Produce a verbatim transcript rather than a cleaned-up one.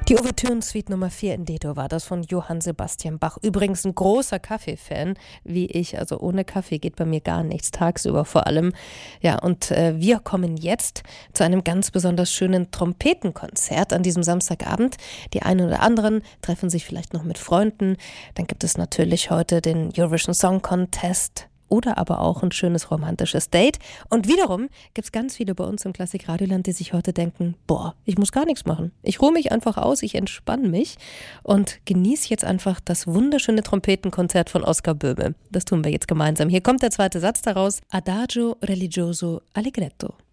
Die Ouvertüren-Suite Nummer vier in D-Dur war das von Johann Sebastian Bach. Übrigens ein großer Kaffee-Fan, wie ich. Also ohne Kaffee geht bei mir gar nichts, tagsüber vor allem. Ja, und äh, wir kommen jetzt zu einem ganz besonders schönen Trompetenkonzert an diesem Samstagabend. Die einen oder anderen treffen sich vielleicht noch mit Freunden. Dann gibt es natürlich heute den Eurovision Song Contest. Oder aber auch ein schönes romantisches Date. Und wiederum gibt es ganz viele bei uns im Klassik-Radioland, die sich heute denken, boah, ich muss gar nichts machen. Ich ruhe mich einfach aus, ich entspanne mich und genieße jetzt einfach das wunderschöne Trompetenkonzert von Oskar Böhme. Das tun wir jetzt gemeinsam. Hier kommt der zweite Satz daraus. Adagio religioso allegretto.